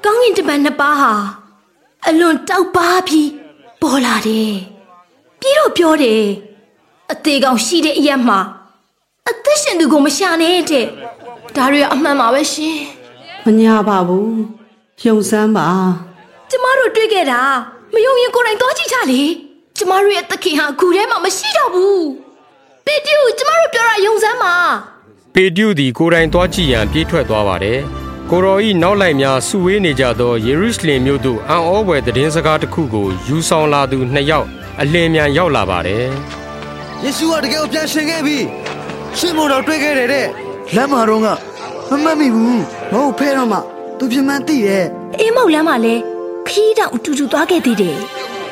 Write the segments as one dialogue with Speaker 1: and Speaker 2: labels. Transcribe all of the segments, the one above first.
Speaker 1: ကောင်းကင်တမန်နှစ်ပါးဟာအလွန်တောက်ပါပြီးပေါ်လာတယ်ပြီးတော့ပြောတယ်အသေးကောင်ရှိတဲ့အရက်မှာအသက်ရှင်သူကိုမရှာနဲ့တဲ့ဒါတွေအမှန်ပါပဲရှင်
Speaker 2: မညာပါဘူးယုံစမ်းပါ
Speaker 1: ကျမတို့တွေ့ခဲ့တာမယုံရင်ကိုယ်တိုင်သွားကြည့်ကြလေကျမတို့ရဲ့သခင်ဟာအခုထဲမှာမရှိတော့ဘူးပေတရုကျမတို့ပြောတာယုံစမ်းပါ
Speaker 3: ပေတရုသည်ကိုယ်တိုင်သွားကြည့်ရန်ပြေးထွက်သွားပါတယ်ကိုရောဤနောက်လိုက်များစုဝေးနေကြသောယေရုရှလင်မြို့သို့အံ့ဩဖွယ်သတင်းစကားတစ်ခုကိုယူဆောင်လာသူ2ယောက်အလင်းမြန်ရောက်လာပါတယ်
Speaker 4: ယေရှုကတကယ်ပြန်ရှင်ခဲ့ပြီရှင်မို့တော့တွေ့ခဲ့တယ်တဲ့လမ်းမှာတော့ကမမှတ်မိဘူးမဟုတ်ဖဲတော့မှသူပြမှန်းသိရဲ့
Speaker 1: အေးမောက်လမ်းမှာလဲခီးတောင်အတူတူသွားခဲ့သေးတယ်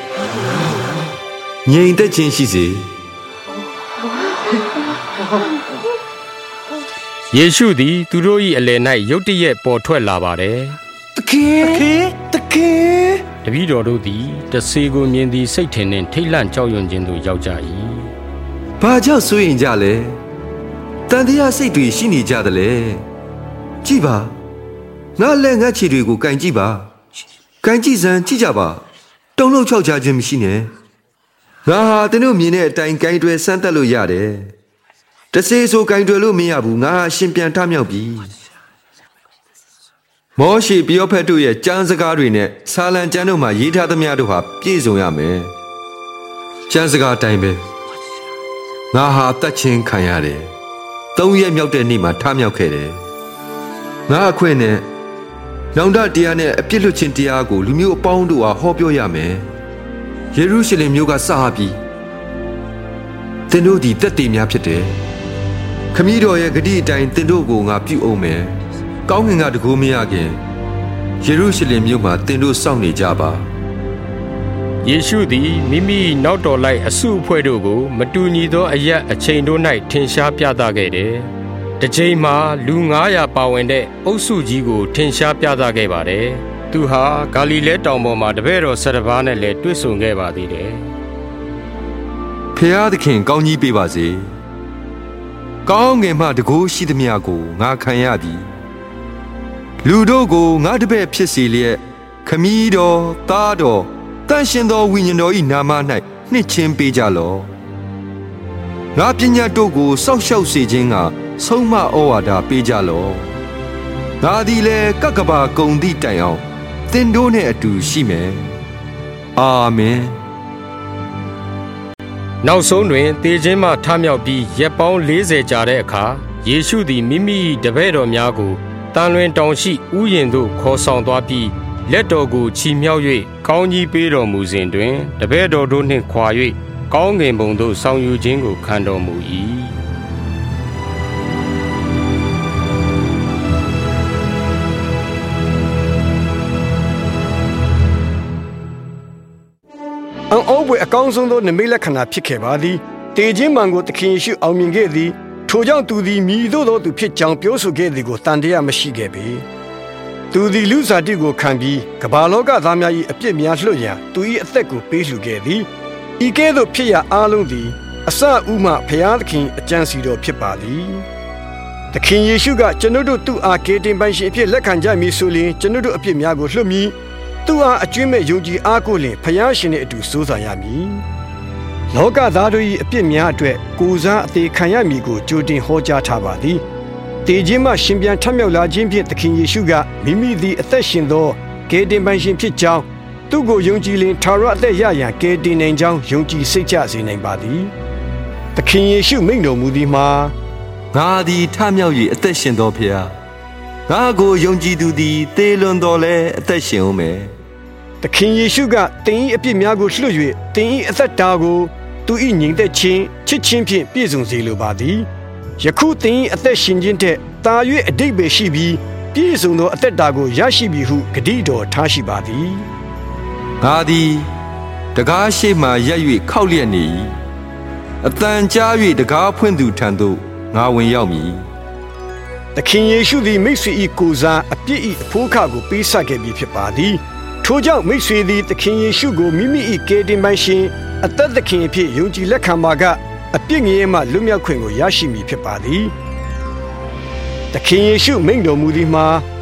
Speaker 5: ငြိမ်သက်ခြင်းရှိစေ
Speaker 3: ယေရှုသည်သူတို့၏အလယ်၌ရုတ်တရက်ပေါ်ထွက်လာပါတယ်
Speaker 4: တခင်တ
Speaker 3: ပည့်တော်တို့သည်တဆေကိုမြင်သည်စိတ်ထင်နှင့်ထိတ်လန့်ကြောက်ရွံ့ခြင်းသို့ရောက်ကြ၏
Speaker 5: ဘာကြောင့်စိုးရင်ကြလဲတန်တရားစိတ်တွေရှိနေကြတယ်လေကြည့်ပါငါလက်ငါခြေတွေကိုကန်ကြည့်ပါကန်ကြည့်စမ်းကြည့်ကြပါတုံလုံးချောက်ချခြင်းမရှိနဲ့ငါဟာသင်တို့မြင်တဲ့အတိုင်းကန်တွယ်ဆန်းသက်လို့ရတယ်တဆေဆိုကန်တွယ်လို့မရဘူးငါဟာရှင်ပြန်ထမြောက်ပြီမောရှေပရောဖက်တို့ရဲ့ကျမ်းစကားတွေနဲ့ဆာလံကျမ်းတို့မှာရေးထားသမျှတို့ဟာပြည့်စုံရမယ်ကျမ်းစကားအတိုင်းပဲငါဟာတတ်ချင်းခံရတယ်3 ရက်မြောက်တဲ့နေ့မှာထမြောက်ခဲ့တယ်ငါအခွင့်နဲ့နောင်တတရားနဲ့အပြစ်လွတ်ခြင်းတရားကိုလူမျိုးအပေါင်းတို့ဟာဟောပြောရမယ်ယေရုရှလင်မြို့ကစပြီးသင်တို့ဒီတက်တည်များဖြစ်တယ်ခမည်းတော်ရဲ့ဂတိအတိုင်းသင်တို့ကိုငါပြုအောင်မယ်ကောင်းကင်ကတကူမရခင်ယေရုရှလင်မြို့မှာသင်တို့စောင့်နေကြပါ
Speaker 3: ယေရှုသည်မိမိနောက်တော်လိုက်အစုအဖွဲ့တို့ကိုမတူညီသောအရက်အချိန်တို့၌ထင်ရှားပြသခဲ့တယ်။တစ်ချိန်မှာလူ900ပါဝင်တဲ့အုပ်စုကြီးကိုထင်ရှားပြသခဲ့ပါတယ်။သူဟာဂါလိလဲတောင်ပေါ်မှာတပည့်တော်12ပါးနဲ့လည်းတွေ့ဆုံခဲ့ပါသေးတယ်
Speaker 5: ။ဖျားသခင်ကောင်းကြီးပေးပါစေ။ကောင်းငယ်မှတကူရှိသမျှကိုငါခံရသည်။လူတို့ကိုငါတပည့်ဖြစ်စေလျက်ခမည်းတော်သားတော်တန်ရှင်သောဝိညာဉ်တော်၏နာမ၌နှစ်ချင်းပေးကြလော့ငါပညာတို့ကိုစောင့်ရှောက်စေခြင်းကဆုံးမဩဝါဒပေးကြလော့ငါသည်လည်းကပ်ကဘာကုံသည့်တိုင်အောင်သင်တို့နှင့်အတူရှိမယ်အာမင်
Speaker 3: နောက်ဆုံးတွင်သေခြင်းမှထမြောက်ပြီးရက်ပေါင်း40ကြာတဲ့အခါယေရှုသည်မိမိတပည့်တော်များကိုတန်လွင်တောင်ရှိဥယျာဉ်သို့ခေါ်ဆောင်သွားပြီးလက်တော်ကိုချီမြှောက်၍ကောင်းကြီးပေးတော်မူစဉ်တွင်တပည့်တော်တို့နှင့်ခွာ၍ကောင်းကင်ဘုံသို့ဆောင်ယူခြင်းကိုခံတော်မူ၏
Speaker 6: အံ့ဩဖွယ်အကောင်းဆုံးသောနိမိတ်လက္ခဏာဖြစ်ခဲ့ပါသည်တေခြင်းမှန်ကိုသခင်ယေရှုအောင်မြင်ခဲ့သည်ထိုကြောင့်သူသည်မြည်သို့သောသူဖြစ်ကြောင်းပြောဆိုခဲ့သည်ကိုတန်တရားမရှိခဲ့ပေသူသည်လူစားတိကိုခံပြီးကမ္ဘာလောကသားများ၏အပြစ်များလွှတ်ရန်သူ၏အသက်ကိုပေးလှူခဲ့သည်ဤကဲ့သို့ဖြစ်ရအားလုံးသည်အစဥမှဘုရားသခင်အကြံစီတော်ဖြစ်ပါသည်သခင်ယေရှုကကျွန်ုပ်တို့သူ့အားကယ်တင်ပိုင်ရှင်အဖြစ်လက်ခံကြမည်ဆိုလျှင်ကျွန်ုပ်တို့အပြစ်များကိုလွှတ်မည်သူ့အားအကျွင့်မဲ့ယုံကြည်အားကိုလျှင်ဘုရားရှင်နှင့်အတူစိုးစံရမည်လောကသားတို့၏အပြစ်များအတွက်ကိုယ်စားအသေးခံရမည်ကိုကြိုတင်ဟောကြားထားပါသည်တေခြင်းမှရှင်ပြန်ထမြောက်လာခြင်းဖြင့်သခင်ယေရှုကမိမိသည်အသက်ရှင်သောကယ်တင်ပိုင်ရှင်ဖြစ်ကြောင်းသူ့ကိုယုံကြည်လျှင်ထာဝရအသက်ရရန်ကယ်တင်နိုင်ကြောင်းယုံကြည်စိတ်ချစေနိုင်ပါသည်သခင်ယေရှုမိန့်တော်မူသည်မှာ
Speaker 5: ငါသည်ထမြောက်၍အသက်ရှင်သောဖျားငါကိုယုံကြည်သူသည်သေလွန်တော်လဲအသက်ရှင်ဦးမယ်
Speaker 6: သခင်ယေရှုကသင်၏အပြစ်များကိုလွှတ်၍သင်၏အသက်တာကိုသူ၏ညီသက်ခြင်းချစ်ခြင်းဖြင့်ပြည့်စုံစေလိုပါသည်ယခုသင်၏အသက်ရှင်ခြင်းထက်သာ၍အဓိပ္ပာယ်ရှိပြီးပြည့်စုံသောအသက်တာကိုရရှိပြီဟုဂတိတော်ထားရှိပါသည်
Speaker 5: ငါသည်တကားရှိမှရက်၍ခောက်လျက်နေ၏အတန်ကြား၍တကားဖွင့်သူထံသို့ငါဝင်ရောက်မည်
Speaker 6: သခင်ယေရှုသည်မိတ်ဆွေ၏ကိုယ်စားအပြစ်၏အဖိုးအခကိုပေးဆပ်ခဲ့ပြီးဖြစ်ပါသည်ထိုကြောင့်မိတ်ဆွေသည်သခင်ယေရှုကိုမိမိ၏ကယ်တင်ပိုင်ရှင်အသက်သခင်အဖြစ်ယုံကြည်လက်ခံပါကအပြစ်ငြိမ်းမှလွတ်မြောက်ခွင့်ကိုရရှိမည်ဖြစ်ပါသည်သခင်ယေရှုမိန့်တော်မူသည်မှာ